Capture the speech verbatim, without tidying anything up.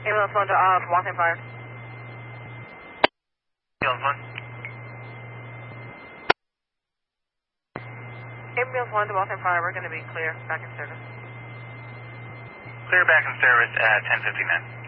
Ambulance one to off, Waltham Fire. Ambulance one. Ambulance one to Waltham Fire, we're going to be clear, back in service. Clear back in service at ten fifty-nine.